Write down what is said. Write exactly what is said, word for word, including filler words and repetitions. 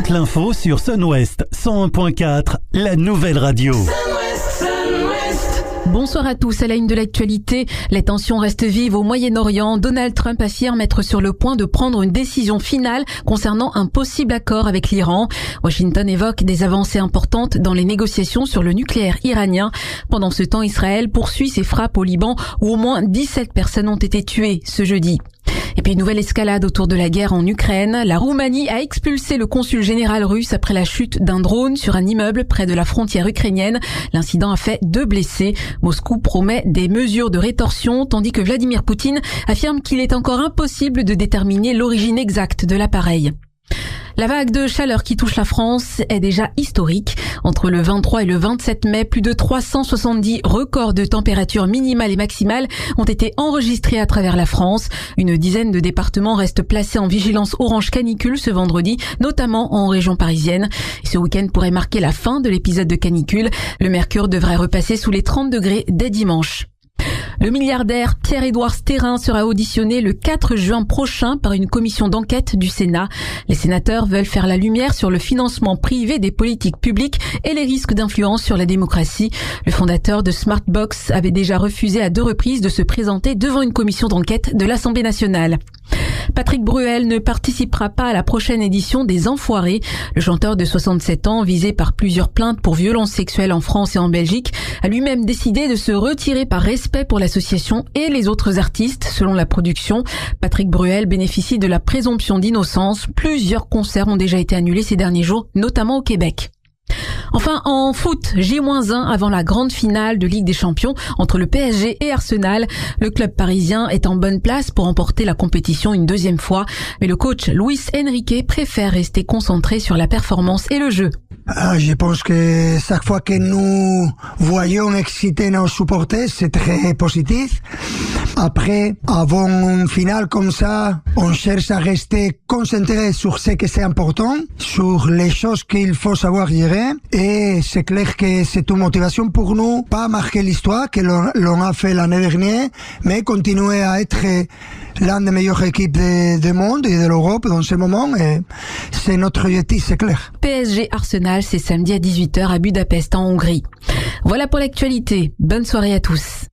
l'info sur Sun-Ouest cent un point quatre, la nouvelle radio. Bonsoir à tous. À la une de l'actualité, les tensions restent vives au Moyen-Orient. Donald Trump affirme être sur le point de prendre une décision finale concernant un possible accord avec l'Iran. Washington évoque des avancées importantes dans les négociations sur le nucléaire iranien. Pendant ce temps, Israël poursuit ses frappes au Liban où au moins dix-sept personnes ont été tuées ce jeudi. Et puis, nouvelle escalade autour de la guerre en Ukraine. La Roumanie a expulsé le consul général russe après la chute d'un drone sur un immeuble près de la frontière ukrainienne. L'incident a fait deux blessés. Moscou promet des mesures de rétorsion, tandis que Vladimir Poutine affirme qu'il est encore impossible de déterminer l'origine exacte de l'appareil. La vague de chaleur qui touche la France est déjà historique. Entre le vingt-trois et le vingt-sept mai, plus de trois cent soixante-dix records de température minimale et maximale ont été enregistrés à travers la France. Une dizaine de départements restent placés en vigilance orange canicule ce vendredi, notamment en région parisienne. Et ce week-end pourrait marquer la fin de l'épisode de canicule. Le mercure devrait repasser sous les trente degrés dès dimanche. Le milliardaire Pierre-Édouard Stérin sera auditionné le quatre juin prochain par une commission d'enquête du Sénat. Les sénateurs veulent faire la lumière sur le financement privé des politiques publiques et les risques d'influence sur la démocratie. Le fondateur de Smartbox avait déjà refusé à deux reprises de se présenter devant une commission d'enquête de l'Assemblée nationale. Patrick Bruel ne participera pas à la prochaine édition des Enfoirés. Le chanteur de soixante-sept ans, visé par plusieurs plaintes pour violences sexuelles en France et en Belgique, a lui-même décidé de se retirer par respect pour l'association et les autres artistes, selon la production. Patrick Bruel bénéficie de la présomption d'innocence. Plusieurs concerts ont déjà été annulés ces derniers jours, notamment au Québec. Enfin, en foot, J moins un avant la grande finale de Ligue des Champions entre le P S G et Arsenal. Le club parisien est en bonne place pour remporter la compétition une deuxième fois. Mais le coach Luis Enrique préfère rester concentré sur la performance et le jeu. Ah, je pense que chaque fois que nous voyons exciter nos supporters, c'est très positif. Après, avant une finale comme ça, on cherche à rester concentré sur ce que c'est important, sur les choses qu'il faut savoir gérer. Et c'est clair que c'est une motivation pour nous, pas marquer l'histoire que l'on, l'on a fait l'année dernière, mais continuer à être l'un des meilleures équipes du monde et de l'Europe dans ce moment. Et c'est notre objectif, c'est clair. P S G Arsenal, c'est samedi à dix-huit heures à Budapest en Hongrie. Voilà pour l'actualité. Bonne soirée à tous.